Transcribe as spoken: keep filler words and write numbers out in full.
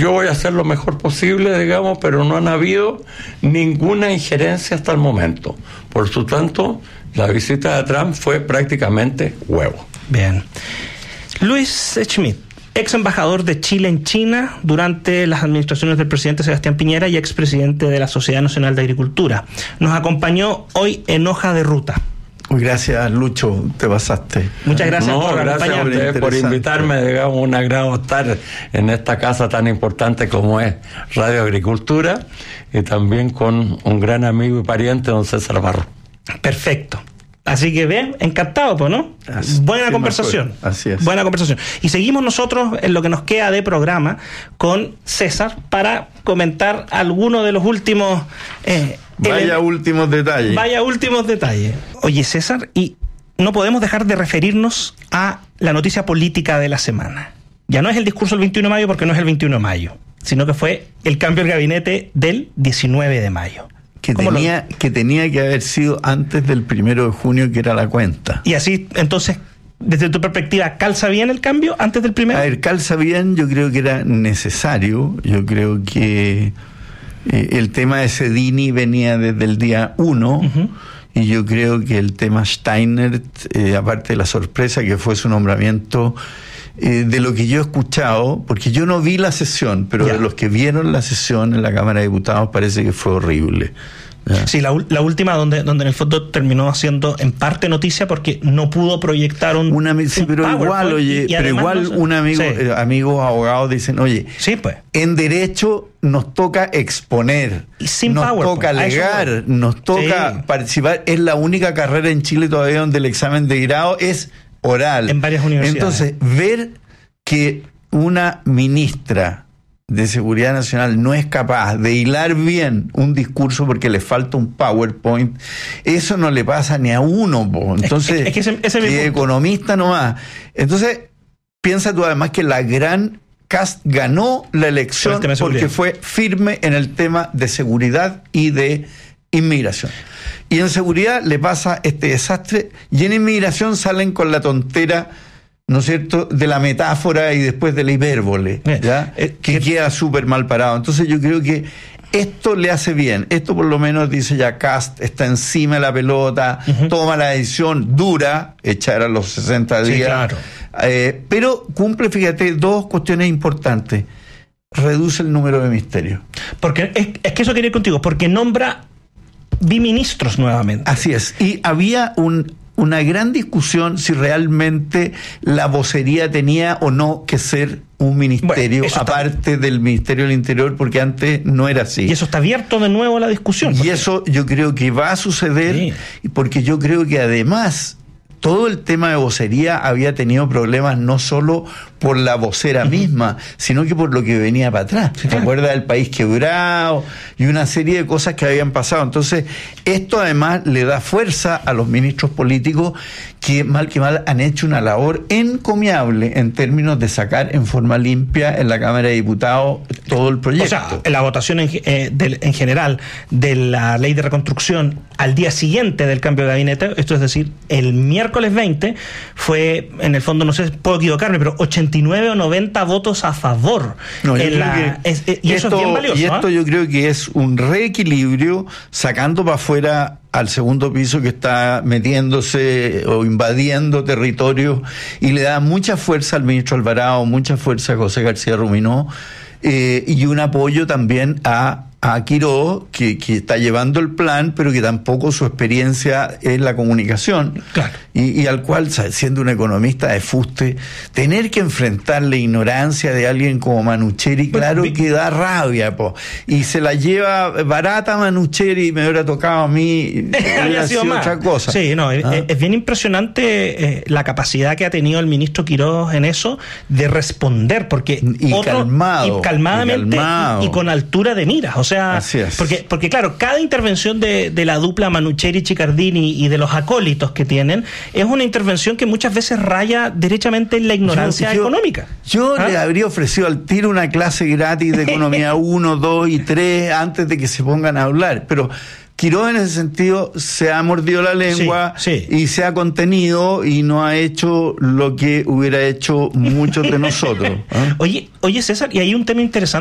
yo voy a hacer lo mejor posible, digamos, pero no han habido ninguna injerencia hasta el momento. Por lo tanto, la visita de Trump fue prácticamente huevo. Bien. Luis Schmidt, ex embajador de Chile en China durante las administraciones del presidente Sebastián Piñera y expresidente de la Sociedad Nacional de Agricultura, nos acompañó hoy en Hoja de Ruta. Muy gracias, Lucho, te pasaste. Muchas gracias no, por gracias a ustedes por invitarme, digamos, un agrado estar en esta casa tan importante como es Radio Agricultura, y también con un gran amigo y pariente, don César Barro. Perfecto. Así que bien, encantado, pues, ¿no? Así, Buena conversación. Así es. Buena conversación. Y seguimos nosotros en lo que nos queda de programa con César para comentar algunos de los últimos... Eh, Vaya ele- últimos detalles. Vaya últimos detalles. Oye, César, y no podemos dejar de referirnos a la noticia política de la semana. Ya no es el discurso del veintiuno de mayo, porque no es el veintiuno de mayo, sino que fue el cambio del gabinete del diecinueve de mayo. Que tenía, lo... que tenía que haber sido antes del primero de junio, que era la cuenta. Y así, entonces, desde tu perspectiva, ¿calza bien el cambio antes del primero? A ver, calza bien, yo creo que era necesario. Yo creo que eh, el tema de Sedini venía desde el día uno, uh-huh. y yo creo que el tema Steiner, eh, aparte de la sorpresa que fue su nombramiento, eh, de lo que yo he escuchado, porque yo no vi la sesión, pero ya. de los que vieron la sesión en la Cámara de Diputados parece que fue horrible. ¿Ya? Sí, la, la última donde, donde en el fondo terminó haciendo en parte noticia porque no pudo proyectar un, una, sí, un pero igual, oye, y, y pero igual no, un amigo, sí. eh, amigos abogados dicen, oye, sí, pues. en derecho nos toca exponer, y sin nos power, toca pues. alegar, nos toca sí. participar. Es la única carrera en Chile todavía donde el examen de grado es oral. En varias universidades. Entonces, ver que una ministra de Seguridad Nacional no es capaz de hilar bien un discurso porque le falta un PowerPoint, eso no le pasa ni a uno, po. Entonces, es que, es que, ese, ese que economista nomás. Entonces, piensa tú además que la gran Kast ganó la elección porque fue firme en el tema de seguridad y de inmigración. Y en seguridad le pasa este desastre, y en inmigración salen con la tontera, ¿no es cierto?, de la metáfora y después de la hipérbole, ¿ya? Eh, que eh, queda súper mal parado. Entonces yo creo que esto le hace bien. Esto por lo menos dice ya Kast, está encima de la pelota, uh-huh. toma la decisión dura, echar a los sesenta días. Sí, claro. Eh, pero cumple, fíjate, dos cuestiones importantes. Reduce el número de ministerios. Porque es, es que eso quería ir contigo, porque nombra biministros nuevamente. Así es. Y había un... una gran discusión si realmente la vocería tenía o no que ser un ministerio, bueno, aparte está... del Ministerio del Interior, porque antes no era así. Y eso está abierto de nuevo a la discusión. Y porque... eso yo creo que va a suceder, sí. porque yo creo que además todo el tema de vocería había tenido problemas no solo por la vocera uh-huh. misma, sino que por lo que venía para atrás. Sí, ¿te claro. acuerdas del país quebrado? Y una serie de cosas que habían pasado. Entonces, esto además le da fuerza a los ministros políticos que, mal que mal, han hecho una labor encomiable en términos de sacar en forma limpia en la Cámara de Diputados todo el proyecto. O sea, la votación en, eh, del, en general de la ley de reconstrucción al día siguiente del cambio de gabinete, esto es decir, el miércoles veinte, fue, en el fondo, no sé, puedo equivocarme, pero ochenta y nueve o noventa votos a favor. No, en la, es, es, y esto, eso es bien valioso. Y esto ¿eh? yo creo que es un reequilibrio, sacando para afuera al segundo piso que está metiéndose o invadiendo territorio, y le da mucha fuerza al ministro Alvarado, mucha fuerza a José García Ruminó, eh, y un apoyo también a a Quirós, que, que está llevando el plan, pero que tampoco su experiencia es la comunicación. Claro. Y, y al cual, siendo un economista de fuste, tener que enfrentar la ignorancia de alguien como Manucheri, claro bueno, que da rabia, po. Y se la lleva barata Manucheri, y me hubiera tocado a mí, hubiera sido más. Otra cosa. Sí, no, ¿Ah? es, es bien impresionante eh, la capacidad que ha tenido el ministro Quirós en eso, de responder, porque y otro, calmado, y calmadamente y, calmado. Y, y con altura de miras, o sea, Así es. porque, porque claro, cada intervención de, de la dupla Manucheri-Cicardini y de los acólitos que tienen es una intervención que muchas veces raya derechamente en la ignorancia yo, yo, económica. Yo ¿Ah? le habría ofrecido al tiro una clase gratis de economía uno, dos y tres antes de que se pongan a hablar, pero Quirós en ese sentido se ha mordido la lengua, sí, sí. y se ha contenido y no ha hecho lo que hubiera hecho muchos de nosotros. ¿eh? Oye, oye César, y hay un tema interesante